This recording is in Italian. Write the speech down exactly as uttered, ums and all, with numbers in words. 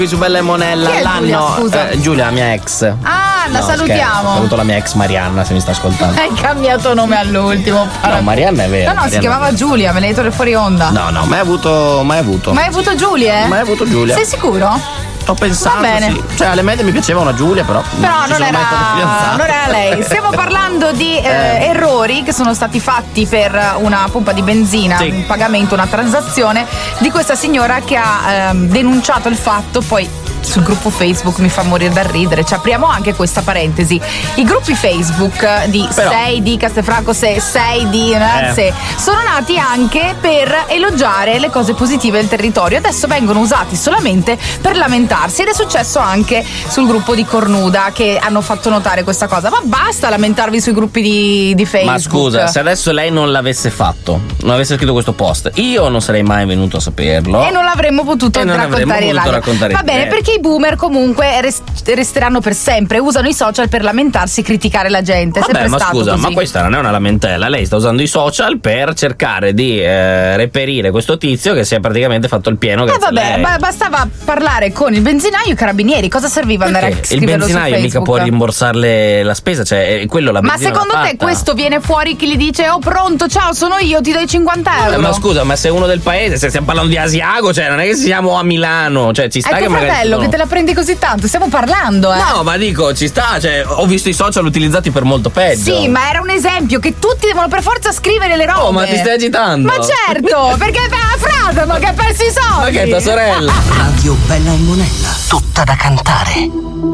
qui su Bella e Monella. Chi è l'anno Giulia, scusa? eh, Giulia, la mia ex. Ah, la No, salutiamo. scherzo. Saluto la mia ex Marianna, se mi sta ascoltando. Hai cambiato nome all'ultimo. No, Marianna è vera. No, no, si Marianna chiamava è vera. Giulia, me l'hai detto fuori onda. No, no, mai avuto, mai avuto. Ma hai avuto Giulia? Mai avuto Giulia. Sei sicuro? Ho pensato, Va bene. sì. Cioè, alle medie mi piaceva una Giulia, però. Però ci non sono era, mai stato fidanzato. non era lei. Stiamo parlando di eh, Eh. errori che sono stati fatti per una pompa di benzina, Sì. un pagamento, una transazione di questa signora che ha ehm, denunciato il fatto. Poi sul gruppo Facebook mi fa morire dal ridere. Ci apriamo anche questa parentesi. I gruppi Facebook di Però. sei di Castelfranco sei, sei di Nazze Eh. sono nati anche per elogiare le cose positive del territorio. Adesso vengono usati solamente per lamentarsi ed è successo anche sul gruppo di Cornuda, che hanno fatto notare questa cosa. Ma basta lamentarvi sui gruppi di, di Facebook. Ma scusa, se adesso lei non l'avesse fatto, non avesse scritto questo post, io non sarei mai venuto a saperlo. E non l'avremmo potuto E non raccontare avremmo in potuto radio. raccontare Va in bene, diretta. perché i boomer comunque rest- resteranno per sempre, usano i social per lamentarsi e criticare la gente. È Vabbè, sempre ma stato scusa, così. ma questa non è una lamentela. Lei sta usando i social per cercare di eh, reperire questo tizio che si è praticamente fatto il pieno. Eh grazie a vabbè, lei. ba- bastava parlare con il benzinaio e i carabinieri. Cosa serviva andare a Perché? Il scriverlo su benzinaio Facebook? mica può rimborsarle la spesa, cioè è quello la Ma benzina secondo l'ha te fatta. questo viene fuori chi gli dice oh pronto, ciao sono io, ti do i cinquanta euro? Eh, ma scusa, ma sei uno del paese, se stiamo parlando di Asiago, cioè non è che siamo a Milano, cioè ci sta È che tuo magari fratello sono- che te la prendi così tanto, stiamo parlando eh. No, ma dico, ci sta, cioè ho visto i social utilizzati per molto peggio. Sì, ma era un esempio che tutti devono per forza scrivere le robe. Oh, ma ti stai agitando? Ma certo, perché è la frase, ma che ha perso i soldi. Ma che è tua sorella? Radio Bella e Monella, tutta da cantare.